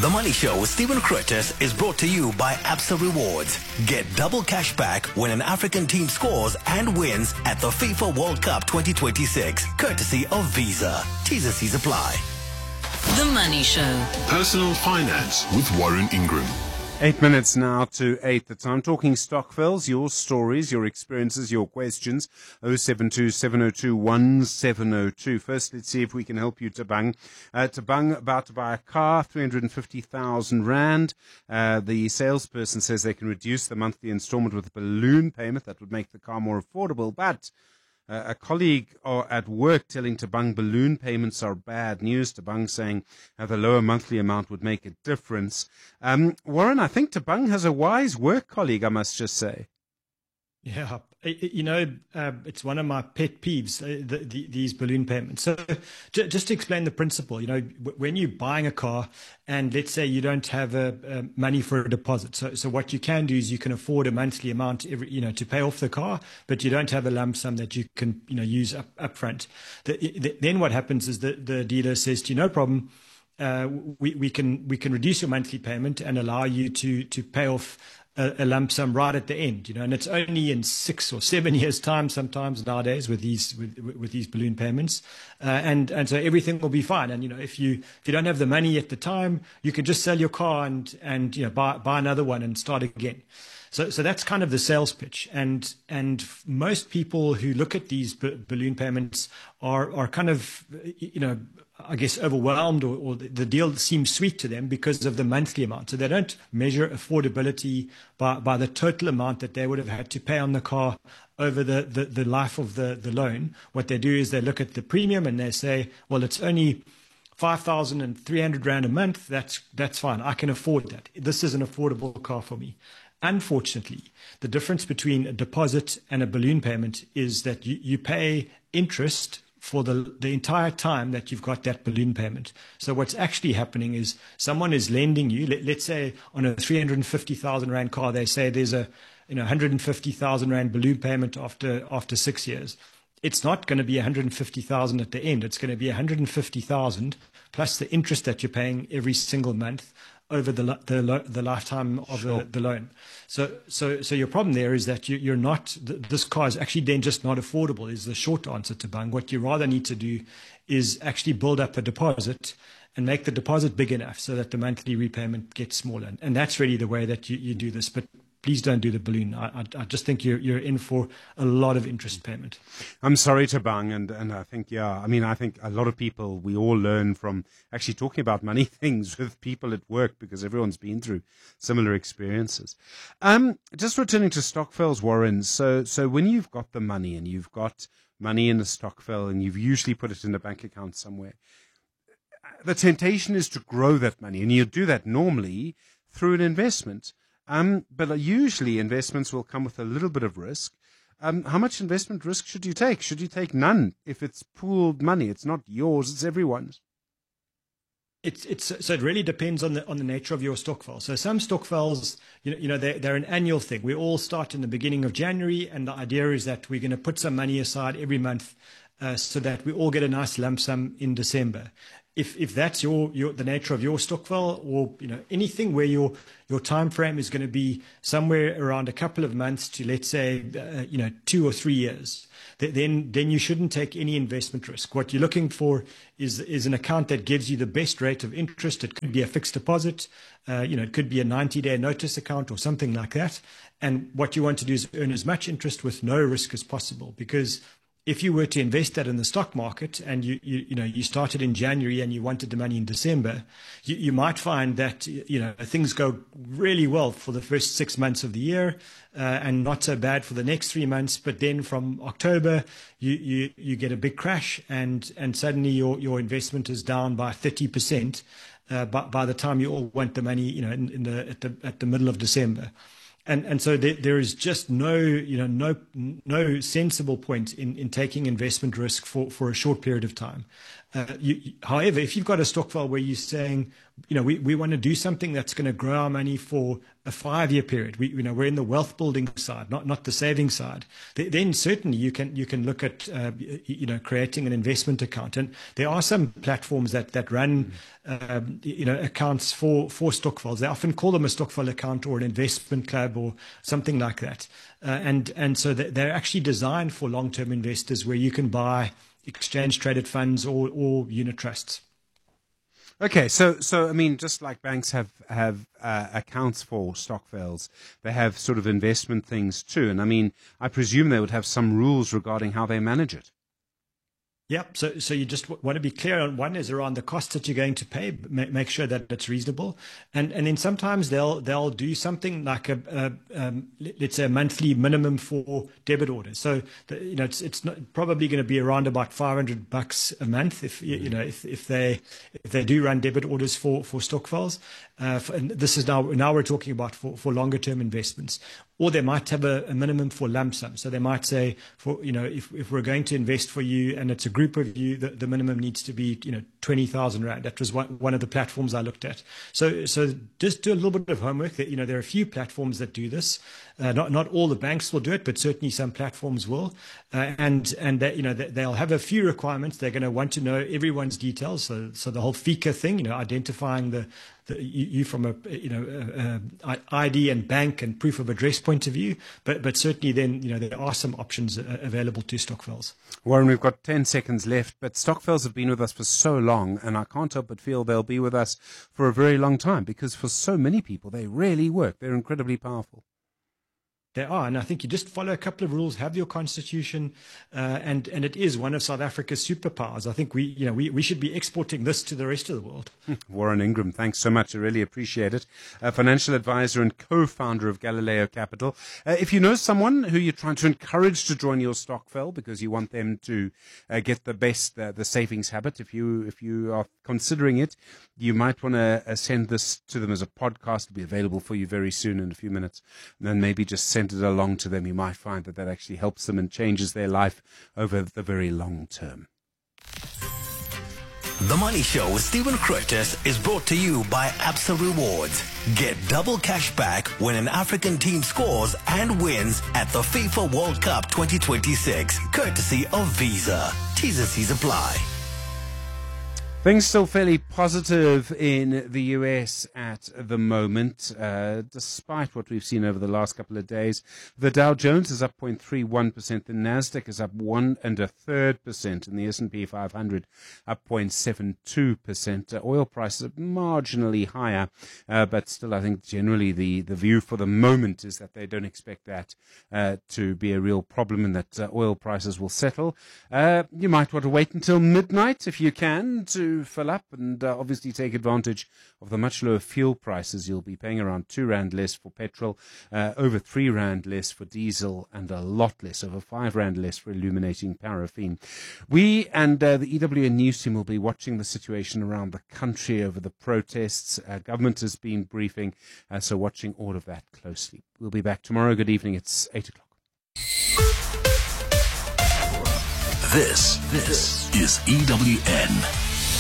The Money Show with Stephen Curtis is brought to you by Absa Rewards. Get double cash back when an African team scores and wins at the FIFA World Cup 2026, courtesy of Visa. T's and C's apply. The Money Show. Personal Finance with Warren Ingram. 8 minutes now to 8 the time. Talking Stokvels, your stories, your experiences, your questions. 072 702 1702. First, let's see if we can help you, Tabang. Tabang about to buy a car, 350,000 Rand. The salesperson says they can reduce the monthly installment with a balloon payment. That would make the car more affordable. But a colleague at work telling Tabang balloon payments are bad news. Tabang saying the lower monthly amount would make a difference. Warren, I think Tabang has a wise work colleague, I must just say. Yeah, it's one of my pet peeves, these balloon payments. So just to explain the principle, when you're buying a car and let's say you don't have money for a deposit. So what you can do is you can afford a monthly amount to pay off the car, but you don't have a lump sum that you can, use up front. Then what happens is the dealer says to you, no problem. We can reduce your monthly payment and allow you to pay off a lump sum right at the end, and it's only in 6 or 7 years' time sometimes nowadays with these balloon payments, and so everything will be fine. And if you don't have the money at the time, you can just sell your car and buy another one and start again. So that's kind of the sales pitch, and most people who look at these balloon payments are kind of I guess overwhelmed, or the deal seems sweet to them because of the monthly amount. So they don't measure affordability by the total amount that they would have had to pay on the car over the life of the loan. What they do is they look at the premium and they say, well, it's only 5,300 Rand a month. That's fine. I can afford that. This is an affordable car for me. Unfortunately, the difference between a deposit and a balloon payment is that you pay interest for the entire time that you've got that balloon payment. So what's actually happening is someone is lending you, let's say on a 350,000 Rand car, they say there's a 150,000 Rand balloon payment after 6 years. It's not going to be 150,000 at the end. It's going to be 150,000 plus the interest that you're paying every single month over the lifetime of the loan. So your problem there is that you're not, this car is actually then just not affordable, is the short answer to Bang. What you rather need to do is actually build up a deposit and make the deposit big enough so that the monthly repayment gets smaller. And that's really the way that you do this. But please don't do the balloon. I just think you're in for a lot of interest payment. I'm sorry, Tabang, and I think, I think a lot of people, we all learn from actually talking about money things with people at work because everyone's been through similar experiences. Just returning to Stokvels, Warren, so when you've got the money and you've got money in the Stokvel and you've usually put it in a bank account somewhere, the temptation is to grow that money, and you do that normally through an investment. But usually investments will come with a little bit of risk. How much investment risk should you take? Should you take none if it's pooled money? It's not yours, it's everyone's. So it really depends on the nature of your stokvel. So some stokvels, they're an annual thing. We all start in the beginning of January, and the idea is that we're going to put some money aside every month so that we all get a nice lump sum in December. If that's the nature of your stokvel, or anything where your time frame is going to be somewhere around a couple of months to, let's say 2 or 3 years, then you shouldn't take any investment risk. What you're looking for is an account that gives you the best rate of interest. It could be a fixed deposit, it could be a 90-day notice account or something like that. And what you want to do is earn as much interest with no risk as possible, because if you were to invest that in the stock market and you started in January and you wanted the money in December, you might find that things go really well for the first 6 months of the year and not so bad for the next 3 months. But then from October, you get a big crash and suddenly your investment is down by 30% by the time you all want the money at the middle of December. And so there is just no sensible point in taking investment risk for a short period of time. However, if you've got a stokvel where you're saying, we want to do something that's going to grow our money for a 5-year period. We're in the wealth building side, not the saving side. Then certainly you can look at creating an investment account. And there are some platforms that run accounts for stokvels. They often call them a stokvel account or an investment club or something like that. And so they're actually designed for long-term investors where you can buy exchange traded funds or unit trusts. Okay, so I mean, just like banks have accounts for stokvels, they have sort of investment things too. And I mean, I presume they would have some rules regarding how they manage it. Yep. So you just want to be clear on one is around the costs that you're going to pay. Make sure that it's reasonable, and then sometimes they'll do something like let's say a monthly minimum for debit orders. So it's not probably going to be around about $500 a month if they do run debit orders for stokvels. And this is now we're talking about for longer term investments. Or they might have a minimum for lump sum. So they might say, if we're going to invest for you and it's a group of you, the minimum needs to be 20,000 rand. That was one of the platforms I looked at. So just do a little bit of homework. That there are a few platforms that do this. Not all the banks will do it, but certainly some platforms will. And that they'll have a few requirements. They're going to want to know everyone's details. So the whole FICA thing, identifying you from a ID and bank and proof of address point of view, but certainly then there are some options available to stokvels. Warren, we've got 10 seconds left, but stokvels have been with us for so long, and I can't help but feel they'll be with us for a very long time because for so many people they really work. They're incredibly powerful. They are, and I think you just follow a couple of rules, have your constitution, and it is one of South Africa's superpowers. I think we should be exporting this to the rest of the world. Warren Ingram, thanks so much. I really appreciate it. Financial advisor and co-founder of Galileo Capital. If you know someone who you're trying to encourage to join your stokvel because you want them to get the best, the savings habit, if you are considering it, you might want to send this to them as a podcast. It'll be available for you very soon in a few minutes. And then maybe just send it along to them. You might find that actually helps them and changes their life over the very long term. The Money Show with Stephen Curtis is brought to you by Absa Rewards. Get double cash back when an African team scores and wins at the FIFA World Cup 2026, courtesy of Visa. T's and C's apply. Things still fairly positive in the US at the moment, despite what we've seen over the last couple of days. The Dow Jones is up 0.31%, the Nasdaq is up 1 1/3%, and the S&P 500 up 0.72%. Oil prices are marginally higher, but still I think generally the view for the moment is that they don't expect that to be a real problem and that oil prices will settle. You might want to wait until midnight if you can to fill up and obviously take advantage of the much lower fuel prices. You'll be paying around 2 rand less for petrol, over 3 rand less for diesel, and a lot less, over 5 rand less for illuminating paraffin. We and the EWN News team will be watching the situation around the country over the protests. Government has been briefing, so watching all of that closely. We'll be back tomorrow. Good evening. It's 8 o'clock. This is EWN.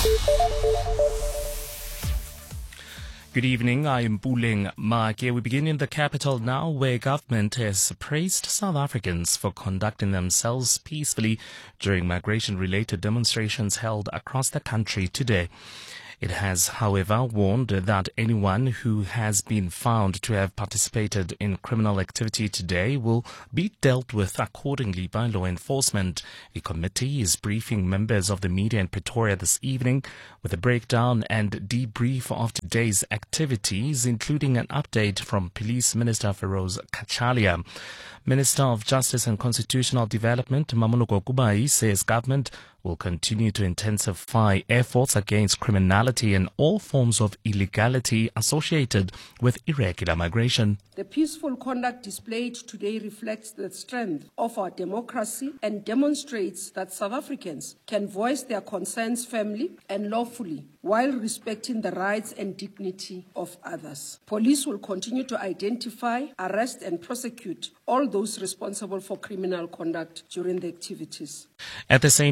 Good evening, I am Buleng Make. We begin in the capital now, where government has praised South Africans for conducting themselves peacefully during migration-related demonstrations held across the country today. It has, however, warned that anyone who has been found to have participated in criminal activity today will be dealt with accordingly by law enforcement. A committee is briefing members of the media in Pretoria this evening with a breakdown and debrief of today's activities, including an update from Police Minister Feroz Kachalia. Minister of Justice and Constitutional Development, Mamoloko Kubai, says government will continue to intensify efforts against criminality and all forms of illegality associated with irregular migration. The peaceful conduct displayed today reflects the strength of our democracy and demonstrates that South Africans can voice their concerns firmly and lawfully while respecting the rights and dignity of others. Police will continue to identify, arrest and prosecute all those responsible for criminal conduct during the activities. At the same time,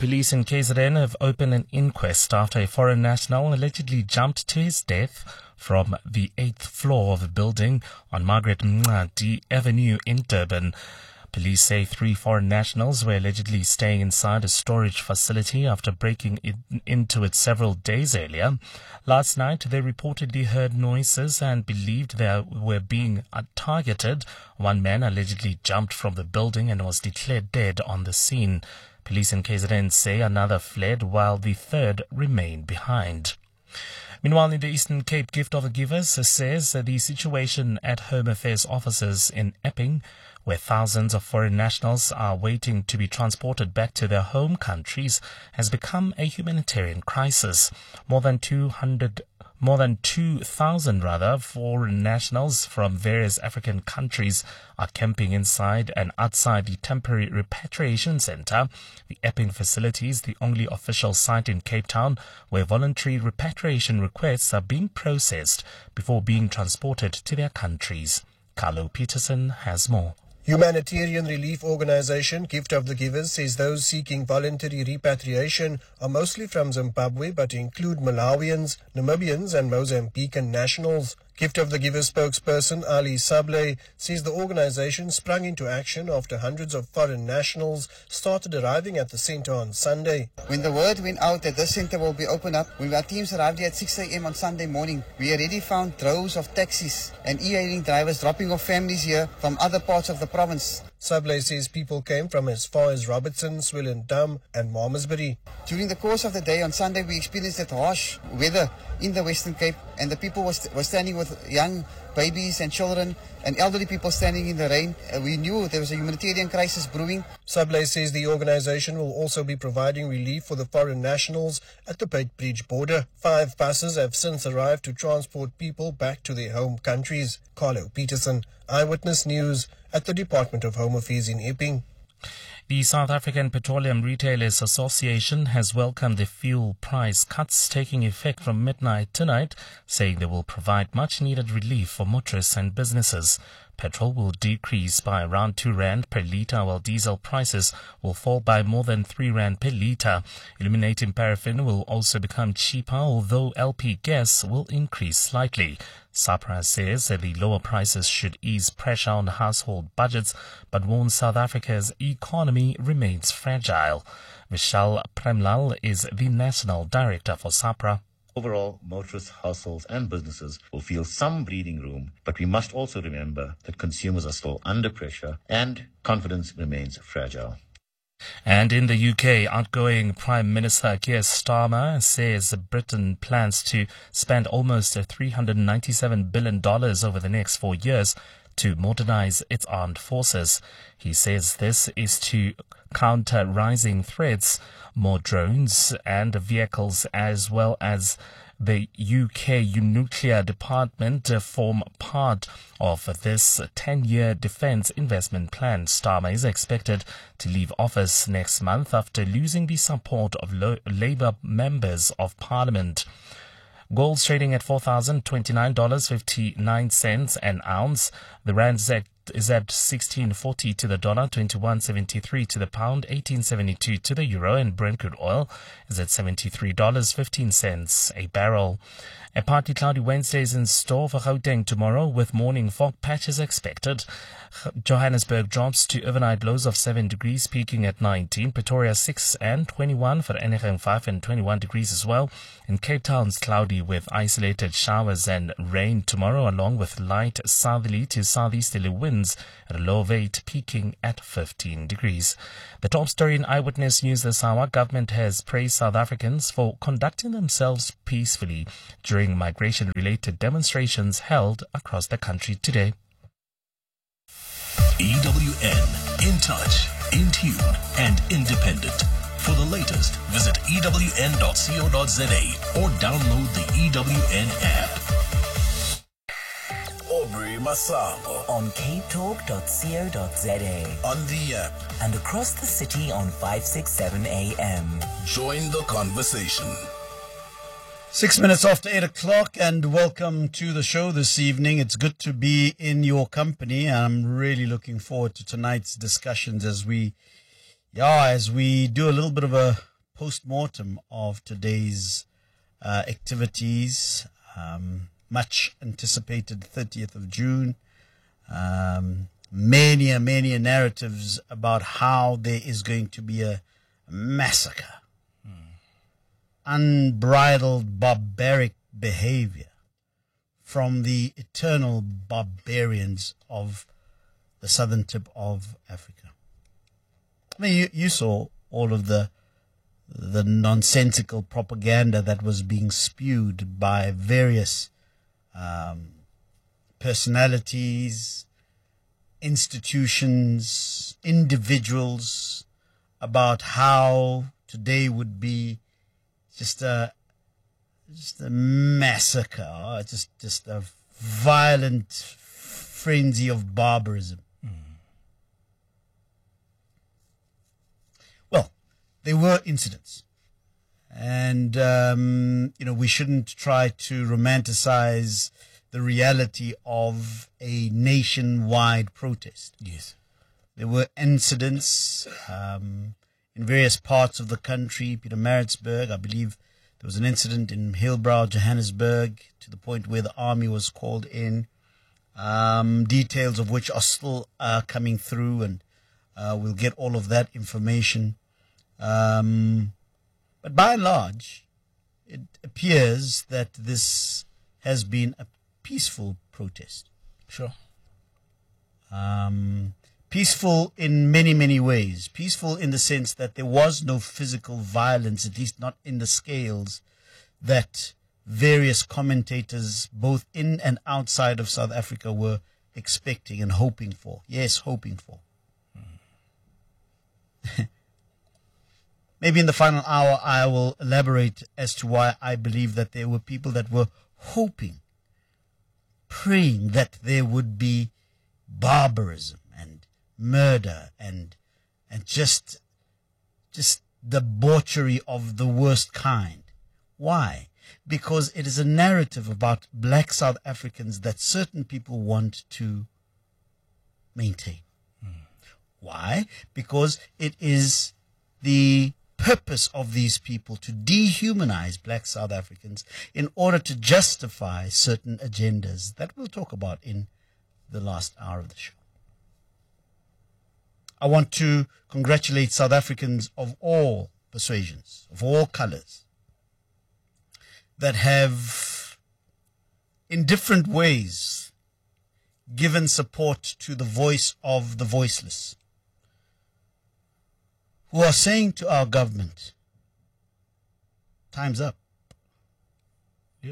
police in KZN have opened an inquest after a foreign national allegedly jumped to his death from the 8th floor of a building on Margaret Mncadi Avenue in Durban. Police say 3 foreign nationals were allegedly staying inside a storage facility after breaking into it several days earlier. Last night, they reportedly heard noises and believed they were being targeted. One man allegedly jumped from the building and was declared dead on the scene. Police in KZN say another fled while the third remained behind. Meanwhile, in the Eastern Cape, Gift of the Givers says that the situation at Home Affairs offices in Epping, where thousands of foreign nationals are waiting to be transported back to their home countries, has become a humanitarian crisis. More than 2,000 foreign nationals from various African countries are camping inside and outside the temporary repatriation center. The Epping facility is the only official site in Cape Town where voluntary repatriation requests are being processed before being transported to their countries. Carlo Peterson has more. Humanitarian relief organization Gift of the Givers says those seeking voluntary repatriation are mostly from Zimbabwe but include Malawians, Namibians and Mozambican nationals. Gift of the Givers spokesperson Ali Sablé says the organization sprung into action after hundreds of foreign nationals started arriving at the center on Sunday. When the word went out that this center will be opened up, when our teams arrived here at 6 a.m. on Sunday morning, we already found droves of taxis and e-hailing drivers dropping off families here from other parts of the province. Sablé says people came from as far as Robertson, Swellendam and Malmesbury. During the course of the day on Sunday, we experienced that harsh weather in the Western Cape, and the people were standing with young babies and children and elderly people standing in the rain. We knew there was a humanitarian crisis brewing. Sablé says the organization will also be providing relief for the foreign nationals at the Beitbridge border. 5 buses have since arrived to transport people back to their home countries. Carlo Peterson, Eyewitness News at the Department of Home Affairs in Epping. The South African Petroleum Retailers Association has welcomed the fuel price cuts taking effect from midnight tonight, saying they will provide much-needed relief for motorists and businesses. Petrol will decrease by around 2 rand per litre, while diesel prices will fall by more than 3 rand per litre. Illuminating paraffin will also become cheaper, although LP gas will increase slightly. SAPRA says that the lower prices should ease pressure on household budgets, but warns South Africa's economy remains fragile. Vishal Premlal is the National Director for SAPRA. Overall, motorists, households and businesses will feel some breathing room, but we must also remember that consumers are still under pressure and confidence remains fragile. And in the UK, outgoing Prime Minister Keir Starmer says Britain plans to spend almost $397 billion over the next 4 years to modernize its armed forces. He says this is to counter rising threats, more drones and vehicles, as well as the UK nuclear department form part of this 10-year defence investment plan. Starmer is expected to leave office next month after losing the support of Labour members of Parliament. Gold's trading at $4,029.59 an ounce. The rand is at 16.40 to the dollar, 21.73 to the pound, 18.72 to the euro, and Brent crude oil is at $73.15 a barrel. A partly cloudy Wednesday is in store for Gauteng tomorrow, with morning fog patches expected. Johannesburg drops to overnight lows of 7 degrees, peaking at 19. Pretoria 6 and 21, for Vereeniging 5 and 21 degrees as well. And Cape Town's cloudy with isolated showers and rain tomorrow, along with light southerly to southeasterly winds at a low of 8, peaking at 15 degrees. The top story in Eyewitness News this hour: government has praised South Africans for conducting themselves peacefully during migration-related demonstrations held across the country today. EWN, in touch, in tune, and independent. For the latest, visit ewn.co.za or download the EWN app. Aubrey Masango on capetalk.co.za, on the app, and across the city on 567 AM. Join the conversation. 6 minutes after 8 o'clock, and welcome to the show this evening. It's good to be in your company. I'm really looking forward to tonight's discussions as we do a little bit of a post-mortem of today's activities. Much anticipated 30th of June. Many narratives about how there is going to be a massacre. Unbridled barbaric behavior from the eternal barbarians of the southern tip of Africa. I mean, you saw all of the nonsensical propaganda that was being spewed by various personalities, institutions, individuals about how today would be just a massacre, just a violent frenzy of barbarism. Well, there were incidents, and we shouldn't try to romanticize the reality of a nationwide protest. Yes, there were incidents in various parts of the country. Pietermaritzburg, I believe there was an incident in Hillbrow, Johannesburg, to the point where the army was called in. Details of which are still coming through, and we'll get all of that information. But by and large, it appears that this has been a peaceful protest. Sure. Peaceful in many ways. Peaceful in the sense that there was no physical violence, at least not in the scales that various commentators, both in and outside of South Africa, were expecting and hoping for. Yes, hoping for. Maybe in the final hour I will elaborate as to why I believe that there were people that were hoping, praying that there would be barbarism and murder and just debauchery of the worst kind. Why? Because it is a narrative about black South Africans that certain people want to maintain. Why? Because it is the purpose of these people to dehumanize black South Africans in order to justify certain agendas that we'll talk about in the last hour of the show. I want to congratulate South Africans of all persuasions, of all colors, that have, in different ways, given support to the voice of the voiceless, who are saying to our government, time's up. Yeah.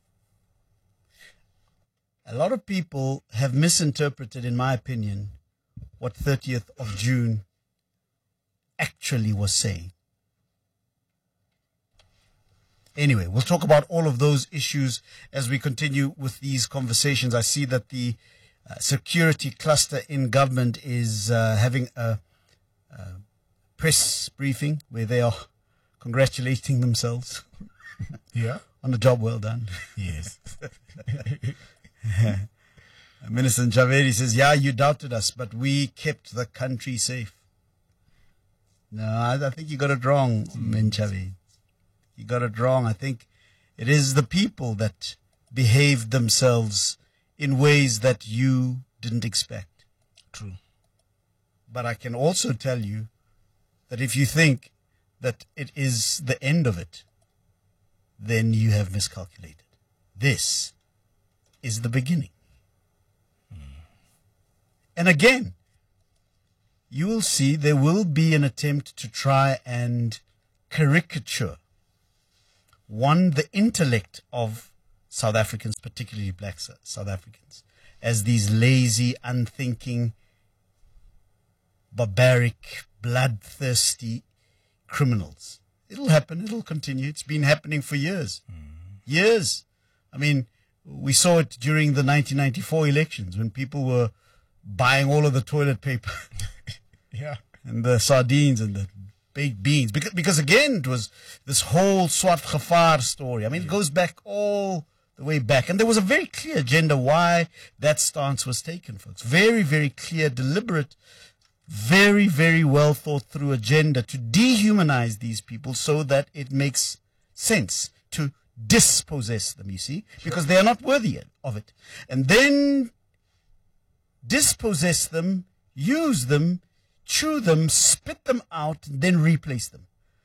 A lot of people have misinterpreted, in my opinion, what 30th of June actually was saying. Anyway, we'll talk about all of those issues as we continue with these conversations. I see that the security cluster in government is having a press briefing where they are congratulating themselves on a job well done. Yes. Minister Njaveri says, yeah, you doubted us, but we kept the country safe. No, I think you got it wrong, Njaveri. You got it wrong. I think it is the people that behaved themselves in ways that you didn't expect. True. But I can also tell you that if you think that it is the end of it, then you have miscalculated. This is the beginning. And again, you will see there will be an attempt to try and caricature, one, the intellect of South Africans, particularly black South Africans, as these lazy, unthinking, barbaric, bloodthirsty criminals. It'll happen. It'll continue. It's been happening for years. Years. I mean, we saw it during the 1994 elections when people were buying all of the toilet paper and the sardines and the baked beans. Because again, it was this whole Swart Gevaar story. I mean, it goes back all the way back. And there was a very clear agenda why that stance was taken, folks. Very, very clear, deliberate very, very well thought through agenda to dehumanize these people so that it makes sense to dispossess them, you see, because they are not worthy of it. And then dispossess them, use them, chew them, spit them out, and then replace them.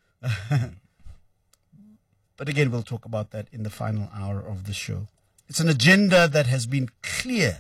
But again, we'll talk about that in the final hour of the show. It's an agenda that has been clear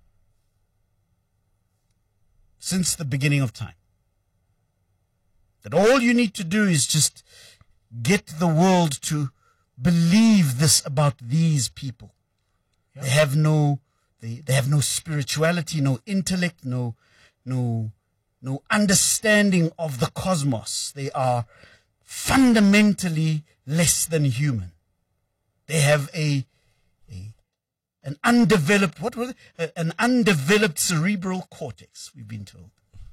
since the beginning of time. That all you need to do is just get the world to believe this about these people. Yeah. They have no spirituality, no intellect, no understanding of the cosmos. They are fundamentally less than human. They have an undeveloped cerebral cortex, we've been told.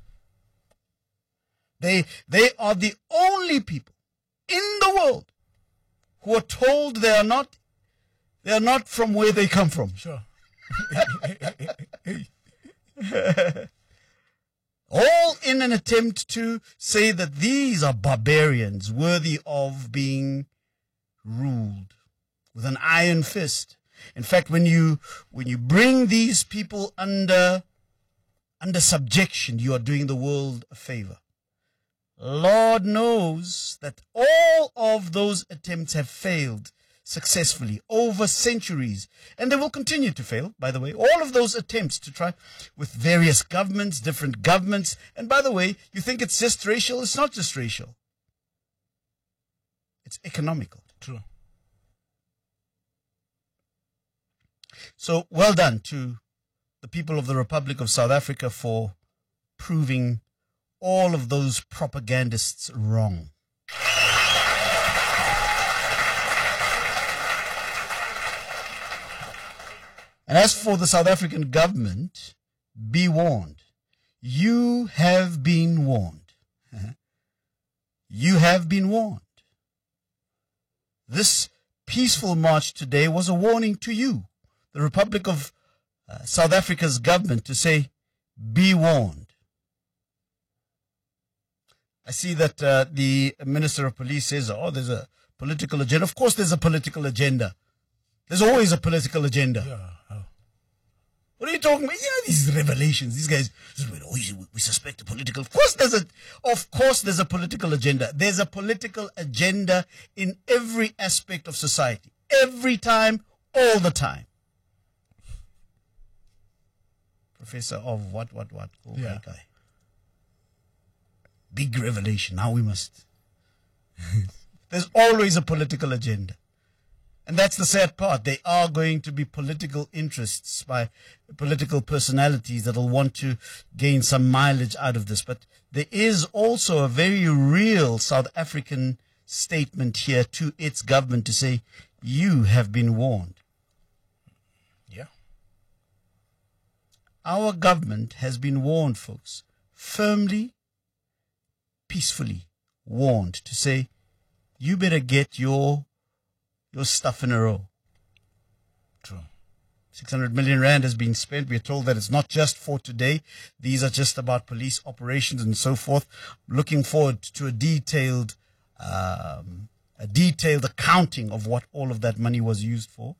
They are the only people in the world who are told they are not from where they come from. Sure. All in an attempt to say that these are barbarians worthy of being ruled with an iron fist. In fact, when you bring these people under subjection, you are doing the world a favor. Lord knows that all of those attempts have failed successfully over centuries, and they will continue to fail, by the way. All of those attempts to try with various governments, different governments, and by the way, you think it's just racial? It's not just racial. It's economical. True. So well done to the people of the Republic of South Africa for proving all of those propagandists wrong. And as for the South African government, be warned. You have been warned. You have been warned. This peaceful march today was a warning to you, the Republic of South Africa's government, to say, be warned. I see that the Minister of Police says, oh, there's a political agenda. Of course there's a political agenda. There's always a political agenda. Yeah. What are you talking about? These revelations. These guys, we suspect a political. Of course there's a political agenda. There's a political agenda in every aspect of society. Every time, all the time. Professor of what? Oh, yeah. Guy. Big revelation. Now we must. There's always a political agenda. And that's the sad part. There are going to be political interests by political personalities that will want to gain some mileage out of this. But there is also a very real South African statement here to its government to say, you have been warned. Yeah. Our government has been warned, folks. Firmly, peacefully warned to say, you better get your stuff in a row. True. 600 million rand has been spent. We are told that it's not just for today. These are just about police operations and so forth. Looking forward to a detailed accounting of what all of that money was used for.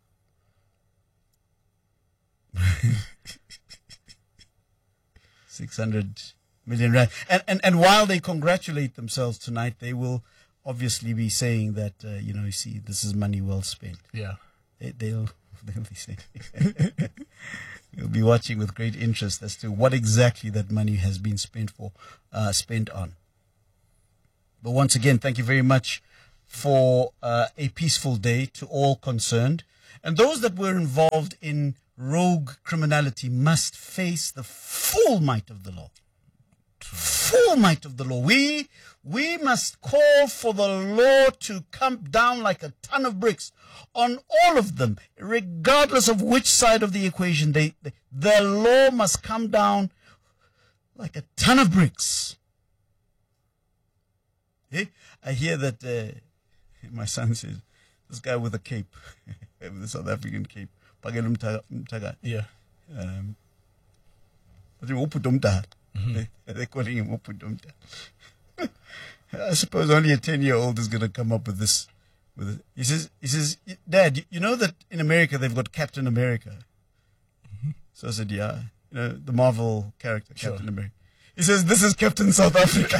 600 million rand. And while they congratulate themselves tonight, they will obviously be saying that, you see, this is money well spent. Yeah. They'll be saying. We'll be watching with great interest as to what exactly that money has been spent on. But once again, thank you very much for a peaceful day to all concerned. And those that were involved in rogue criminality must face the full might of the law. Full might of the law. We must call for the law to come down like a ton of bricks on all of them, regardless of which side of the equation. The law must come down like a ton of bricks. I hear that my son says, this guy with a cape, with the South African cape, Yeah. They're calling him Upudumta. I suppose only a 10-year-old is going to come up with this. He says, Dad, you know that in America they've got Captain America? So I said, yeah. You know, the Marvel character, Sure. Captain America. He says, this is Captain South Africa.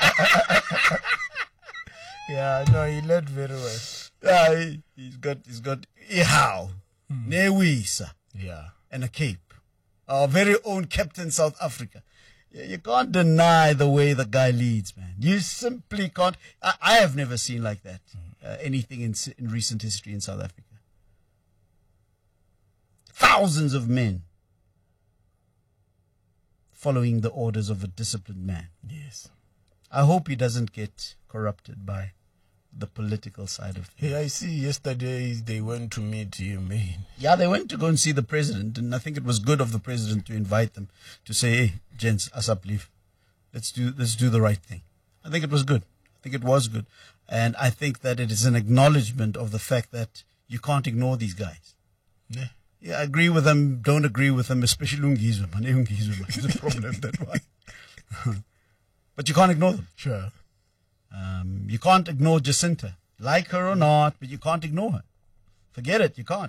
Yeah, no, he led very well. Yeah, he's got Ihau, Newisa, Yeah. and a cape. Our very own Captain South Africa. You can't deny the way the guy leads, man. You simply can't. I have never seen like that anything in recent history in South Africa. Thousands of men following the orders of a disciplined man. Yes. I hope he doesn't get corrupted by the political side of things. Yeah, I see yesterday they went to meet him. Yeah, they went to go and see the president, and I think it was good of the president to invite them to say, hey, gents, ASAP leave. Let's do the right thing. I think it was good. I think it was good. And I think that it is an acknowledgement of the fact that you can't ignore these guys. Yeah. Yeah, I agree with them, don't agree with them, especially Ungizwe, man. Ungizwe, it's a problem, that one. But you can't ignore them. Sure. You can't ignore Jacinta. Like her or not, but you can't ignore her. Forget it, you can't.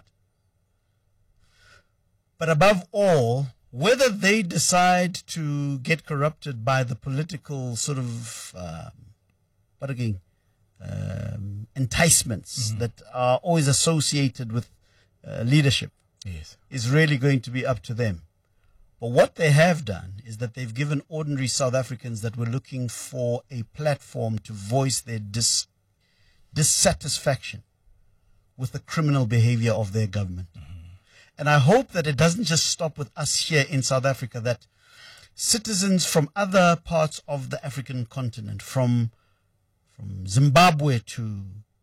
But above all, whether they decide to get corrupted by the political sort of, enticements that are always associated with leadership, Yes. is really going to be up to them. But what they have done is that they've given ordinary South Africans that were looking for a platform to voice their dissatisfaction with the criminal behavior of their government. And I hope that it doesn't just stop with us here in South Africa, that citizens from other parts of the African continent, from Zimbabwe to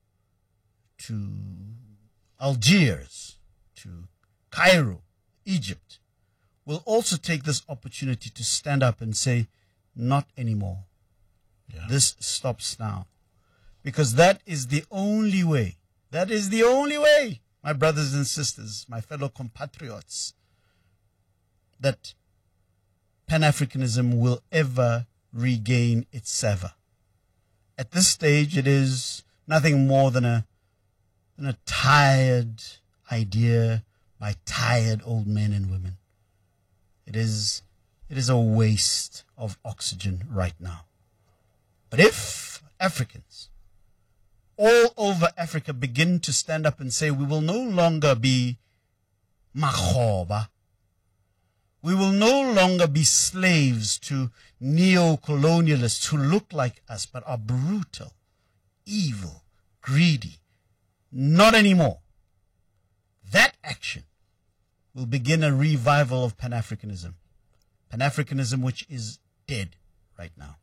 Algiers, to Cairo, Egypt, will also take this opportunity to stand up and say, not anymore. Yeah. This stops now. Because that is the only way. That is the only way, my brothers and sisters, my fellow compatriots, that Pan-Africanism will ever regain its savor. At this stage, it is nothing more than a tired idea by tired old men and women. It is a waste of oxygen right now. But if Africans all over Africa begin to stand up and say, we will no longer be makhoba, we will no longer be slaves to neo-colonialists who look like us but are brutal, evil, greedy. Not anymore. That action will begin a revival of Pan-Africanism. Pan-Africanism which is dead right now.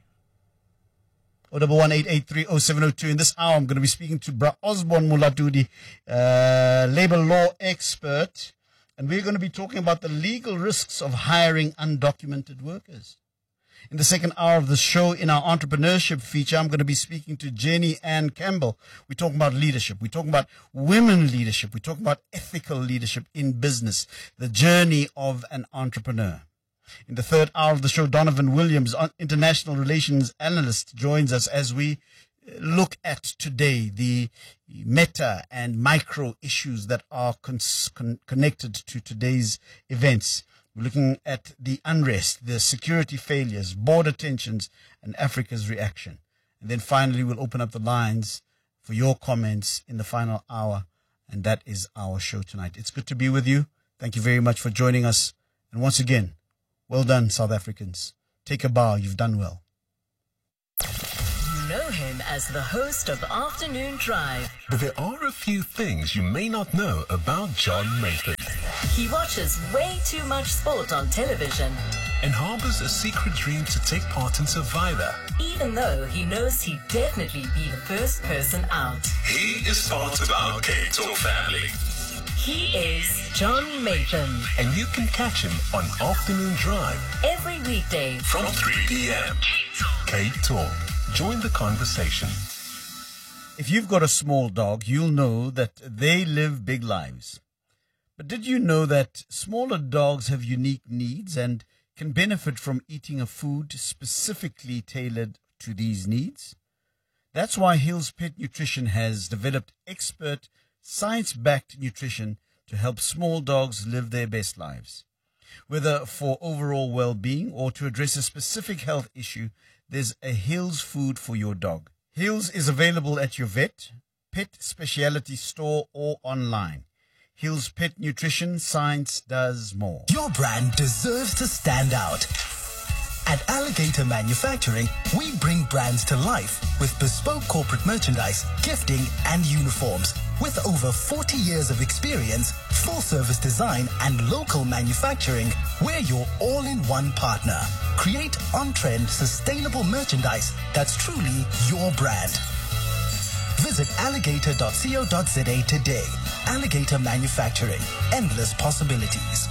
011-883-0702. In this hour, I'm going to be speaking to Bra Osborne Mulatudi, labor law expert, and we're going to be talking about the legal risks of hiring undocumented workers. In the second hour of the show, in our entrepreneurship feature, I'm going to be speaking to Jenny Ann Campbell. We're talking about leadership. We're talking about women leadership. We're talking about ethical leadership in business, the journey of an entrepreneur. In the third hour of the show, Donovan Williams, international relations analyst, joins us as we look at today the meta and micro issues that are connected to today's events. We're looking at the unrest, the security failures, border tensions, and Africa's reaction. And then finally, we'll open up the lines for your comments in the final hour. And that is our show tonight. It's good to be with you. Thank you very much for joining us. And once again, well done, South Africans. Take a bow. You've done well. You know him as the host of Afternoon Drive. But there are a few things you may not know about John Mayford. He watches way too much sport on television, And harbors a secret dream to take part in Survivor. even though he knows he'd definitely be the first person out. He is part of our K-Talk family. He is John Mayton. And you can catch him on Afternoon Drive Every weekday from 3 p.m. K-Talk. Join the conversation. If you've got a small dog, you'll know that they live big lives. But did you know that smaller dogs have unique needs and can benefit from eating a food specifically tailored to these needs. That's why Hills Pet Nutrition has developed expert, science-backed nutrition to help small dogs live their best lives. Whether for overall well-being or to address a specific health issue, there's a Hills food for your dog. Hills is available at your vet, pet specialty store or online. Hills Pet Nutrition, science does more. Your brand deserves to stand out. At Alligator Manufacturing, we bring brands to life with bespoke corporate merchandise, gifting, and uniforms. With over 40 years of experience, full-service design, and local manufacturing, we're your all-in-one partner. Create on-trend, sustainable merchandise that's truly your brand. Visit alligator.co.za today. Alligator Manufacturing. Endless possibilities.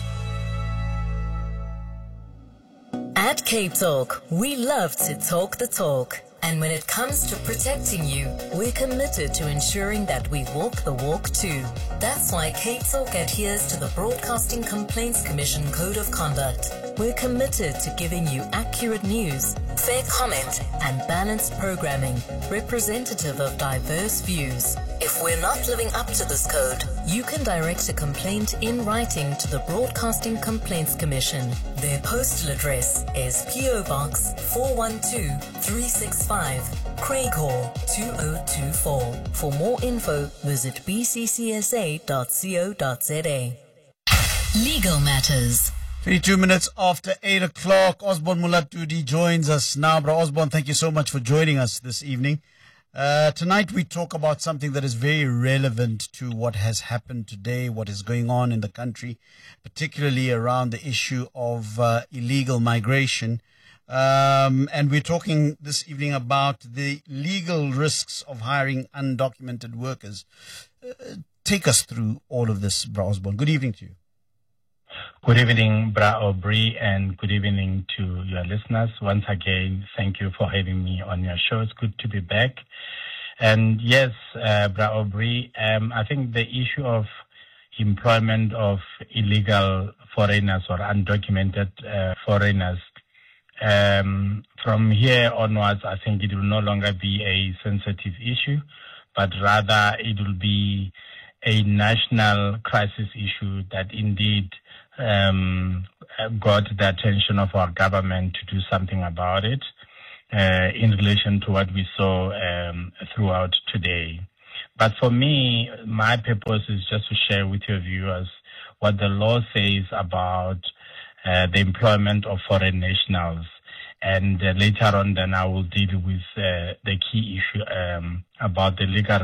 At Cape Talk, we love to talk the talk. And when it comes to protecting you, we're committed to ensuring that we walk the walk too. That's why Cape Talk adheres to the Broadcasting Complaints Commission Code of Conduct. We're committed to giving you accurate news, fair comment, and balanced programming, representative of diverse views. If we're not living up to this code, you can direct a complaint in writing to the Broadcasting Complaints Commission. Their postal address is PO Box 412365, Craig Hall 2024. For more info, visit bccsa.co.za. Legal Matters. 22 minutes after 8 o'clock, Osborne Mulatudi joins us now. Bro Osborne, thank you so much for joining us this evening. Tonight we talk about something that is very relevant to what has happened today, what is going on in the country, particularly around the issue of illegal migration. And we're talking this evening about the legal risks of hiring undocumented workers. Take us through all of this, Bro Osborne. Good evening to you. Good evening, Bra Aubrey, and good evening to your listeners. Once again, thank you for having me on your show. It's good to be back. And yes, Bra Aubrey, I think the issue of employment of illegal foreigners or undocumented foreigners, from here onwards, I think it will no longer be a sensitive issue, but rather it will be a national crisis issue that indeed got the attention of our government to do something about it in relation to what we saw throughout today. But for me, my purpose is just to share with your viewers what the law says about the employment of foreign nationals. And later on, then I will deal with the key issue about the legal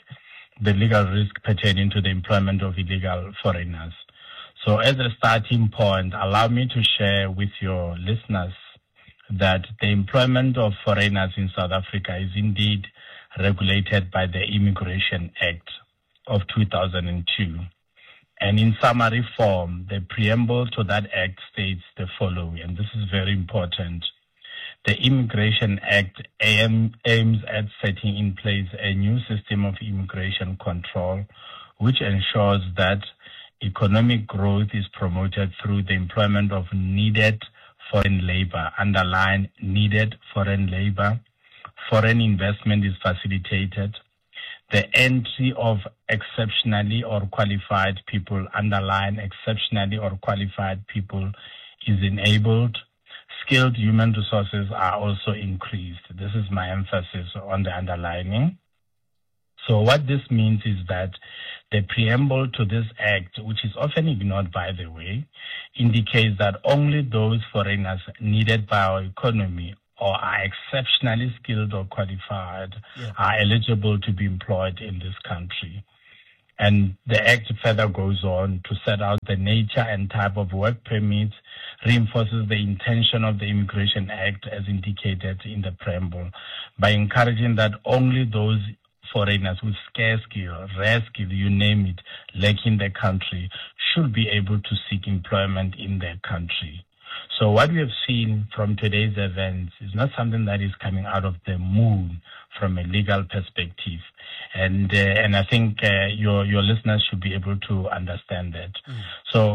risk pertaining to the employment of illegal foreigners. So as a starting point, allow me to share with your listeners that the employment of foreigners in South Africa is indeed regulated by the Immigration Act of 2002. And in summary form, the preamble to that act states the following, and this is very important. The Immigration Act aims at setting in place a new system of immigration control, which ensures that economic growth is promoted through the employment of needed foreign labor. Underline needed foreign labor. Foreign investment is facilitated. The entry of exceptionally or qualified people, underline exceptionally or qualified people, is enabled. Skilled human resources are also increased. This is my emphasis on the underlining. So what this means is that the preamble to this act, which is often ignored by the way, indicates that only those foreigners needed by our economy or are exceptionally skilled or qualified are eligible to be employed in this country. And the act further goes on to set out the nature and type of work permits, reinforces the intention of the Immigration Act as indicated in the preamble by encouraging that only those foreigners with scarce skill, rare skill, you name it, lacking the country, should be able to seek employment in their country. So what we have seen from today's events is not something that is coming out of the moon from a legal perspective. And I think your listeners should be able to understand that. So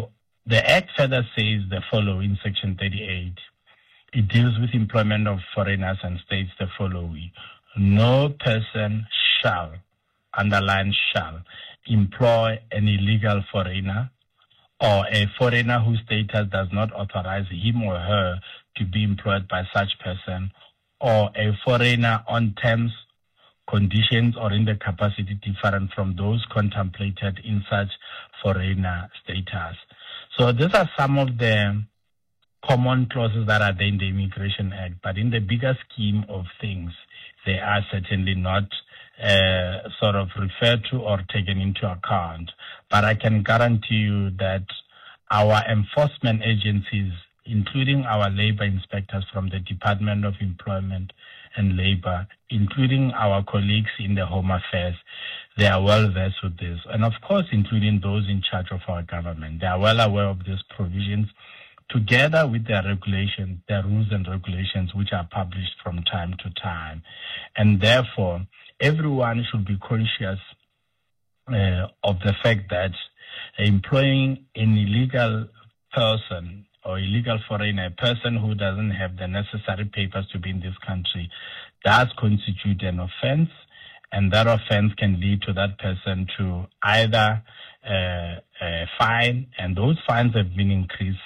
The Act further says the following, Section 38. It deals with employment of foreigners and states the following. No person shall, underline shall, employ an illegal foreigner or a foreigner whose status does not authorize him or her to be employed by such person, or a foreigner on terms, conditions, or in the capacity different from those contemplated in such foreigner status. So these are some of the common clauses that are there in the Immigration Act, but in the bigger scheme of things, they are certainly not sort of referred to or taken into account. But I can guarantee you that our enforcement agencies, including our labor inspectors from the Department of Employment and Labor, including our colleagues in the Home Affairs, they are well versed with this. And of course, including those in charge of our government, they are well aware of these provisions, together with their regulations, their rules and regulations, which are published from time to time. And therefore, everyone should be conscious of the fact that employing an illegal person or illegal foreigner, a person who doesn't have the necessary papers to be in this country, does constitute an offense, and that offense can lead to that person to either fine, and those fines have been increased,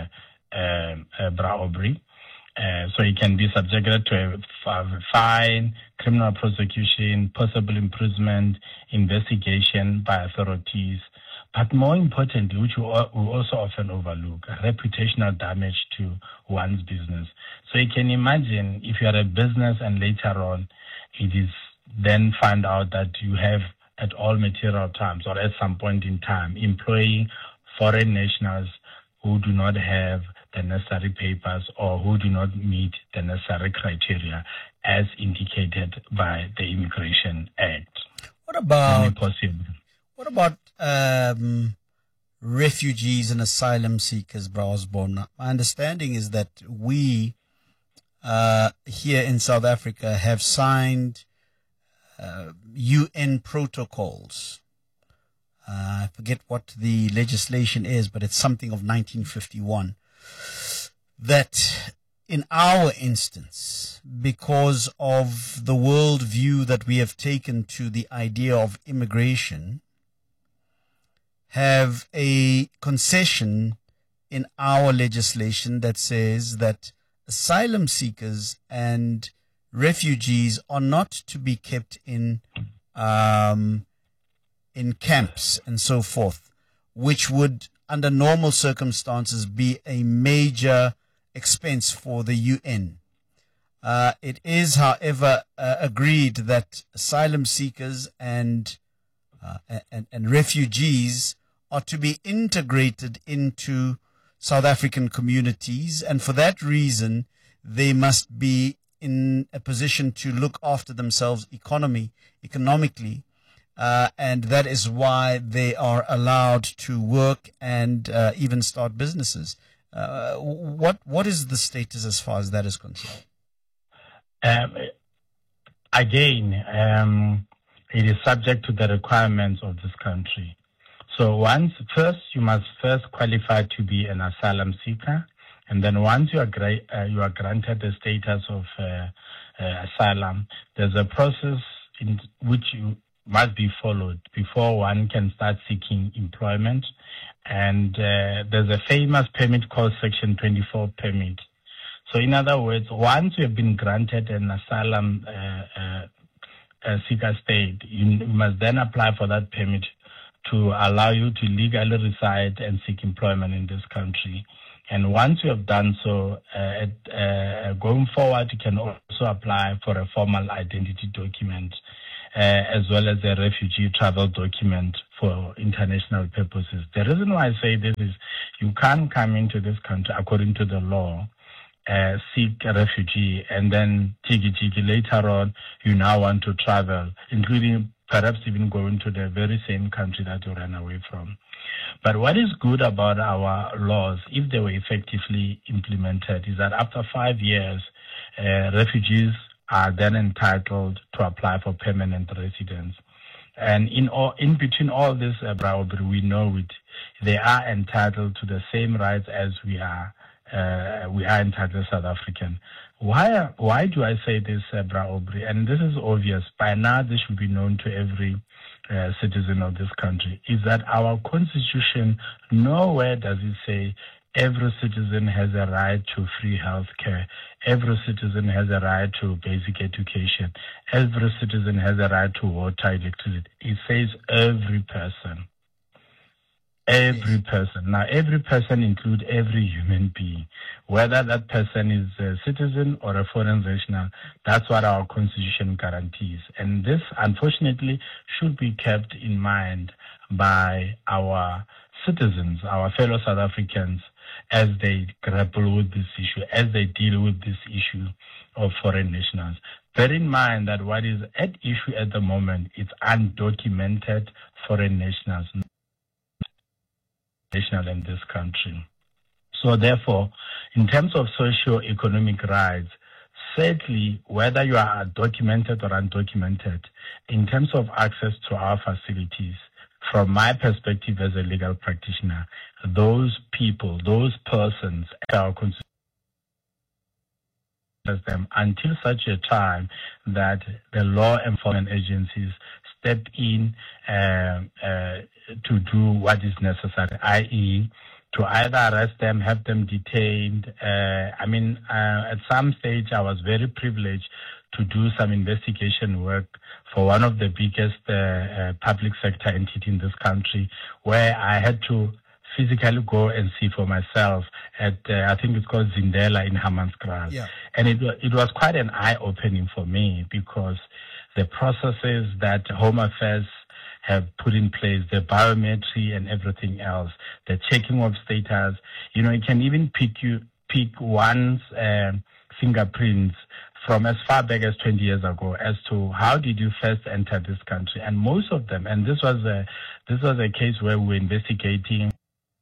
Bra Aubrey. So he can be subjected to a fine, criminal prosecution, possible imprisonment, investigation by authorities. But more importantly, which we also often overlook, reputational damage to one's business. So you can imagine if you are a business and later on it is then found out that you have at all material times or at some point in time employing foreign nationals who do not have the necessary papers or who do not meet the necessary criteria as indicated by the Immigration Act. What about refugees and asylum seekers, Bra Osborne? My understanding is that we here in South Africa have signed UN protocols. I forget what the legislation is, but it's something of 1951. That in our instance, because of the world view that we have taken to the idea of immigration, have a concession in our legislation that says that asylum seekers and refugees are not to be kept in camps and so forth, which would, under normal circumstances, be a major expense for the UN. It is, however, agreed that asylum seekers and refugees are to be integrated into South African communities, and for that reason, they must be in a position to look after themselves economically, and that is why they are allowed to work and even start businesses. What is the status as far as that is concerned? It is subject to the requirements of this country. So you must first qualify to be an asylum seeker, and then once you are granted the status of asylum, there's a process in which you must be followed before one can start seeking employment. And there's a famous permit called Section 24 permit. So in other words, once you have been granted an asylum seeker state, you must then apply for that permit to allow you to legally reside and seek employment in this country. And once you have done so, going forward, you can also apply for a formal identity document as well as a refugee travel document for international purposes. The reason why I say this is you can't come into this country according to the law, seek a refugee, and then tiki later on you now want to travel, including perhaps even going to the very same country that you ran away from. But what is good about our laws, if they were effectively implemented, is that after 5 years, refugees are then entitled to apply for permanent residence. And in between all this, Aubrey, we know it. They are entitled to the same rights as we are. We are entitled South African. Why do I say this, Aubrey? And this is obvious. By now, this should be known to every citizen of this country. Is that our constitution, nowhere does it say every citizen has a right to free health care. Every citizen has a right to basic education. Every citizen has a right to water, electricity. It says every person. Every person. Now, every person includes every human being. Whether that person is a citizen or a foreign national, that's what our constitution guarantees. And this, unfortunately, should be kept in mind by our citizens, our fellow South Africans, as they grapple with this issue, as they deal with this issue of foreign nationals. Bear in mind that what is at issue at the moment is undocumented foreign nationals in this country. So therefore, in terms of socio-economic rights, certainly whether you are documented or undocumented, in terms of access to our facilities, from my perspective as a legal practitioner, those people, those persons, are considered them until such a time that the law enforcement agencies step in to do what is necessary, i.e., to either arrest them, have them detained. At some stage, I was very privileged to do some investigation work for one of the biggest public sector entities in this country, where I had to physically go and see for myself at, I think it's called Zindela in Hammanskraal. Yeah. And it was quite an eye-opening for me, because the processes that Home Affairs have put in place, the biometry and everything else, the checking of status, it can even pick one's fingerprints from as far back as 20 years ago as to how did you first enter this country. And most of them, and this was a case where we were investigating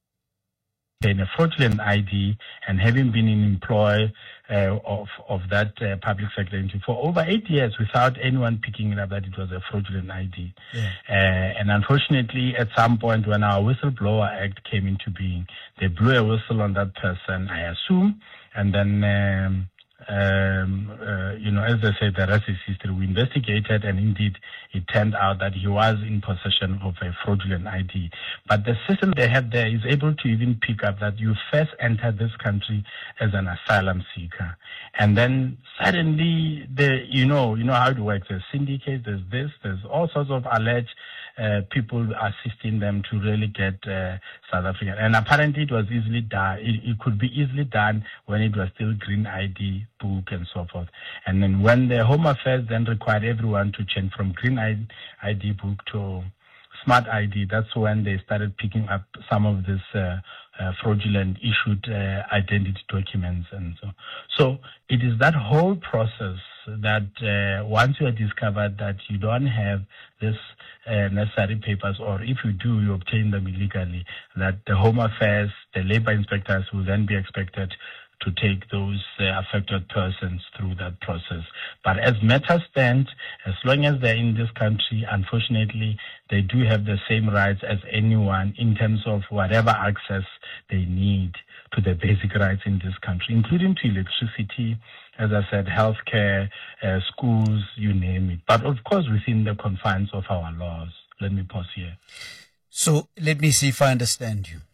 in a fraudulent ID, and having been in employ of that public sector entity for over 8 years without anyone picking it up that it was a fraudulent ID. Yeah. And unfortunately, at some point when our Whistleblower Act came into being, they blew a whistle on that person, I assume, and then as they say, the rest is history. We investigated, and indeed it turned out that he was in possession of a fraudulent ID. But the system they have there is able to even pick up that you first entered this country as an asylum seeker, and then suddenly you know how it works. There's syndicates, there's all sorts of alleged people assisting them to really get South African. And apparently it was easily done. It could be easily done when it was still green ID book and so forth. And then when the Home Affairs then required everyone to change from green ID book to smart ID, that's when they started picking up some of this fraudulent issued identity documents and so. So it is that whole process that once you are discovered that you don't have this necessary papers, or if you do, you obtain them illegally, that the Home Affairs, the labor inspectors will then be expected to take those affected persons through that process. But as matters stand, as long as they're in this country, unfortunately, they do have the same rights as anyone in terms of whatever access they need to the basic rights in this country, including to electricity, as I said, healthcare, schools, you name it. But of course, within the confines of our laws. Let me pause here. So let me see if I understand you.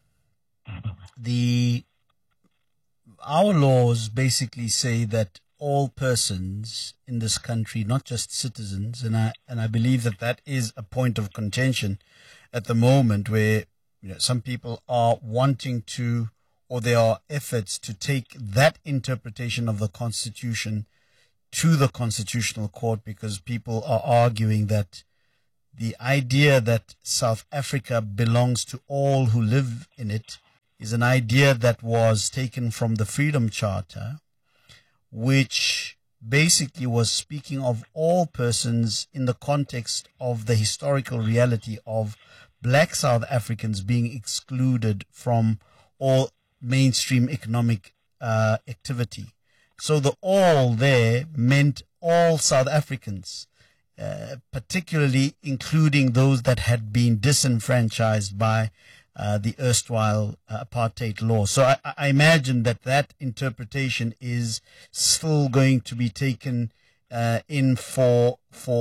Our laws basically say that all persons in this country, not just citizens, and I believe that is a point of contention at the moment, where some people are wanting to, or there are efforts to take that interpretation of the Constitution to the Constitutional Court, because people are arguing that the idea that South Africa belongs to all who live in it is an idea that was taken from the Freedom Charter, which basically was speaking of all persons in the context of the historical reality of black South Africans being excluded from all mainstream economic activity. So the all there meant all South Africans. particularly including those that had been disenfranchised by the erstwhile apartheid law. So I imagine that interpretation is still going to be taken in for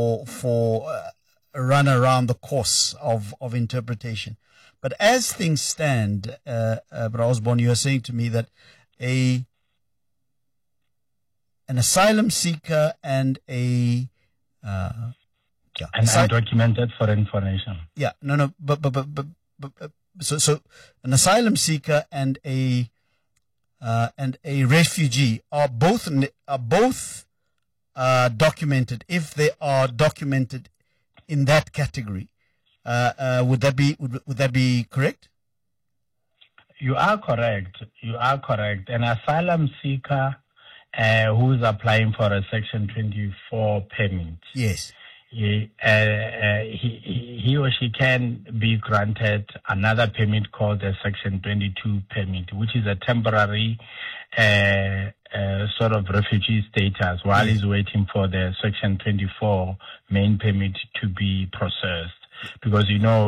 a run around the course of interpretation. But as things stand, Bra Osborne, you are saying to me that an asylum seeker and an undocumented foreign nation. Yeah, but so an asylum seeker and a refugee are both documented. If they are documented in that category, would that be correct? You are correct. An asylum seeker who is applying for a Section 24 permit. Yes. He or she can be granted another permit called a Section 22 permit, which is a temporary sort of refugee status while he's waiting for the Section 24 main permit to be processed. Because,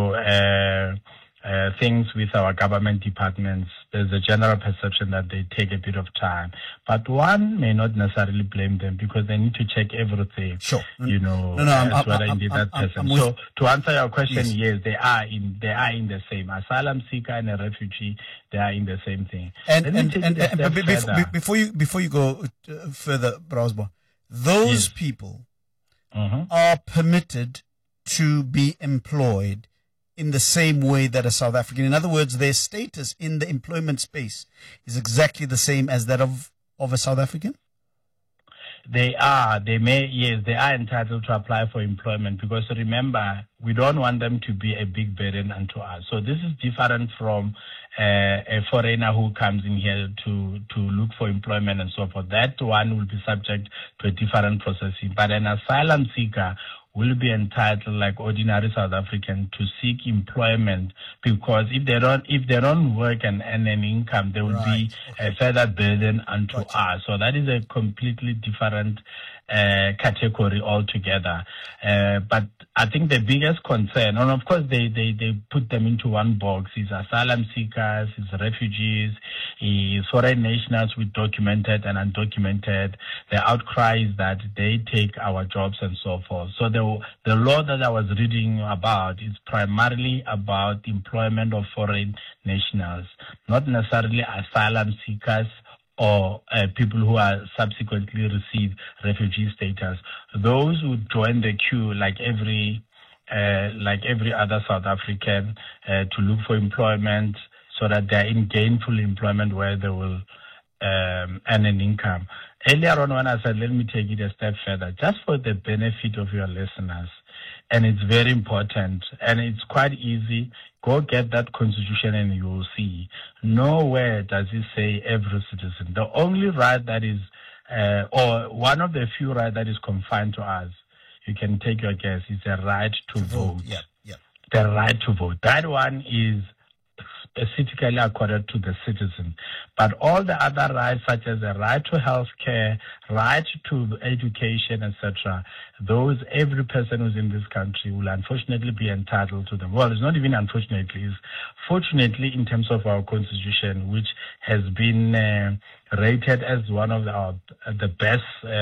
things with our government departments, there's a general perception that they take a bit of time. But one may not necessarily blame them because they need to check everything. Sure. Whether indeed that person. So to answer your question, yes, they are in the same. Asylum seeker and a refugee, they are in the same thing. Before you go further, Bra Osborne, those people are permitted to be employed in the same way that a South African. In other words, their status in the employment space is exactly the same as that of a South African? They are. They are entitled to apply for employment because remember, we don't want them to be a big burden unto us. So this is different from a foreigner who comes in here to look for employment and so forth. That one will be subject to a different processing. But an asylum seeker will be entitled, like ordinary South African, to seek employment because if they don't work and earn an income, there will be a further burden unto us. So that is a completely different category altogether. But I think the biggest concern, and of course they put them into one box, is asylum seekers, is refugees, is foreign nationals with documented and undocumented. The outcry is that they take our jobs and so forth. So the law that I was reading about is primarily about employment of foreign nationals, not necessarily asylum seekers or people who are subsequently receive refugee status. Those who join the queue like every other South African to look for employment so that they're in gainful employment where they will earn an income. Earlier on when I said, let me take it a step further, just for the benefit of your listeners, and it's very important, and it's quite easy. Go get that constitution and you will see. Nowhere does it say every citizen. The only right that is, or one of the few rights that is confined to us, you can take your guess, is the right to vote. Yeah. The right to vote. That one is specifically accorded to the citizen. But all the other rights, such as the right to health care, right to education, etc., those every person who's in this country will unfortunately be entitled to them. Well, it's not even unfortunately, it's fortunately in terms of our constitution, which has been rated as one of the best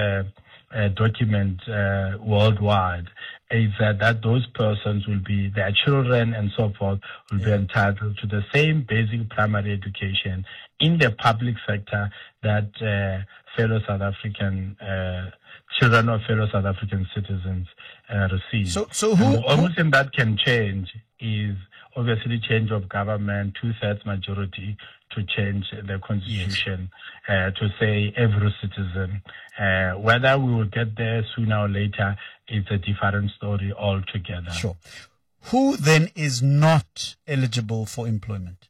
document worldwide, is that those persons will be, their children and so forth, will be entitled to the same basic primary education in the public sector that fellow South African children of fellow South African citizens receive. So the only thing that can change is obviously change of government, 2/3 majority to change the constitution to say every citizen. Whether we will get there sooner or later, it's a different story altogether. Sure. Who then is not eligible for employment?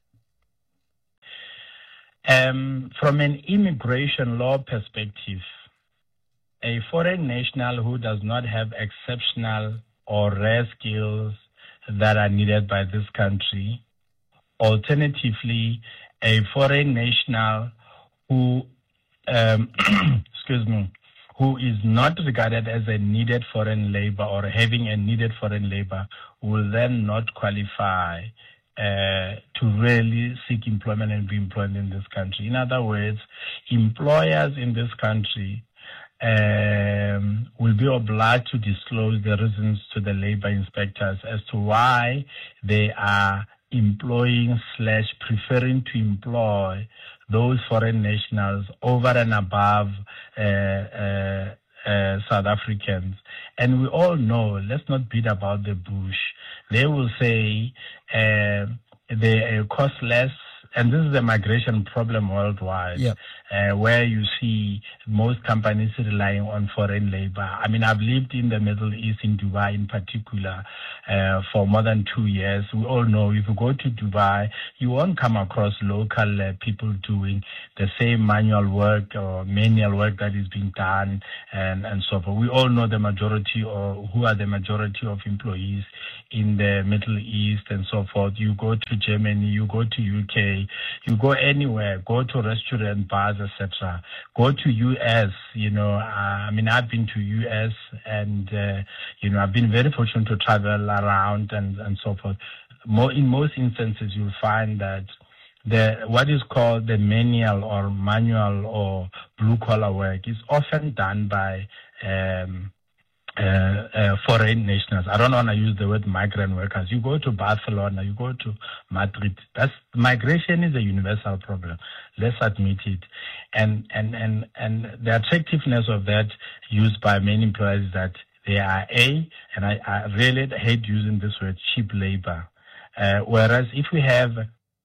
From an immigration law perspective, a foreign national who does not have exceptional or rare skills that are needed by this country, alternatively, a foreign national who who is not regarded as a needed foreign labor or having a needed foreign labor will then not qualify to really seek employment and be employed in this country. In other words, employers in this country will be obliged to disclose the reasons to the labor inspectors as to why they are employing / preferring to employ those foreign nationals over and above South Africans. And we all know, let's not beat about the bush. They will say they cost less, and this is a migration problem worldwide, where you see most companies relying on foreign labor. I mean, I've lived in the Middle East, in Dubai in particular, for more than 2 years. We all know if you go to Dubai, you won't come across local people doing the same manual work or manual work that is being done and so forth. We all know the majority, or who are the majority of employees in the Middle East and so forth. You go to Germany, you go to UK, you go anywhere, go to restaurant, bars, etc. Go to US, I mean, I've been to US and, I've been very fortunate to travel around and so forth. In most instances, you'll find that what is called the manual or blue-collar work is often done by foreign nationals. I don't want to use the word migrant workers. You go to Barcelona, you go to Madrid. Migration is a universal problem. Let's admit it. And the attractiveness of that used by many employers is that they are and I really hate using this word, cheap labor. Whereas if we have,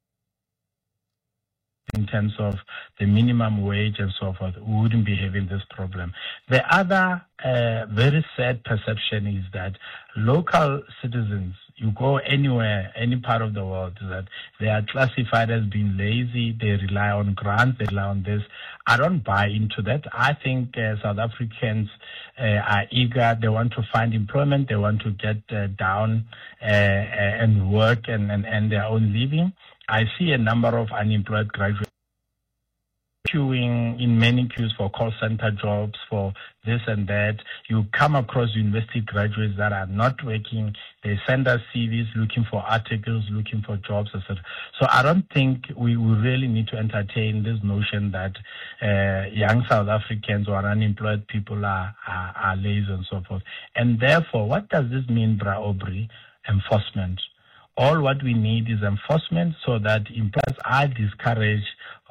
in terms of the minimum wage and so forth, we wouldn't be having this problem. The other very sad perception is that local citizens, you go anywhere, any part of the world, that they are classified as being lazy, they rely on grants, they rely on this. I don't buy into that. I think South Africans are eager, they want to find employment, they want to get down and work and earn their own living. I see a number of unemployed graduates queuing in many queues for call center jobs, for this and that. You come across university graduates that are not working. They send us CVs looking for articles, looking for jobs, etc. So I don't think we really need to entertain this notion that young South Africans or unemployed people are lazy and so forth. And therefore, what does this mean, Bra Aubrey? Enforcement. All what we need is enforcement so that employers are discouraged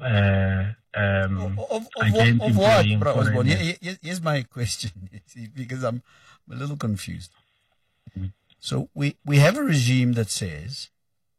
against employing foreigners. Here's my question, because I'm a little confused. So we have a regime that says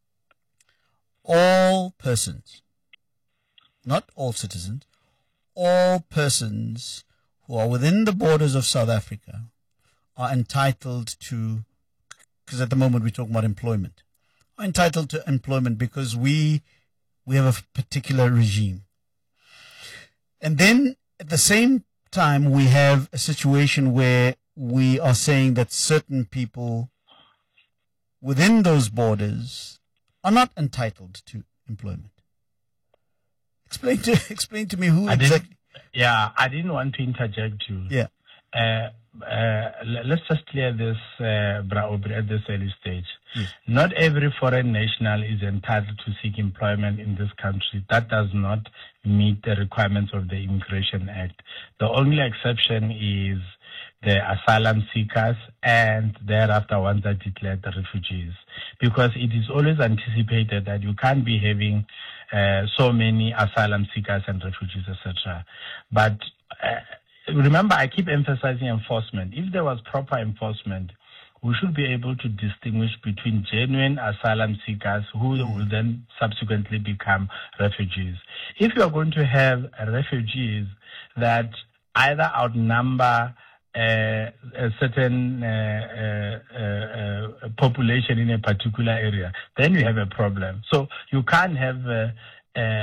all persons, not all citizens, all persons who are within the borders of South Africa are entitled to, because at the moment we're talking about employment, are entitled to employment because we have a particular regime. And then at the same time, we have a situation where we are saying that certain people within those borders are not entitled to employment. Explain to me who exactly. Yeah, I didn't want to interject you. Yeah. Let's just clear this, Bra Aubrey, at this early stage. Yes. Not every foreign national is entitled to seek employment in this country. That does not meet the requirements of the Immigration Act. The only exception is the asylum seekers and thereafter ones that declared the refugees. Because it is always anticipated that you can't be having so many asylum seekers and refugees, etc. But remember, I keep emphasizing enforcement. If there was proper enforcement, we should be able to distinguish between genuine asylum seekers who will then subsequently become refugees. If you are going to have refugees that either outnumber a certain population in a particular area, then you have a problem. So you can't have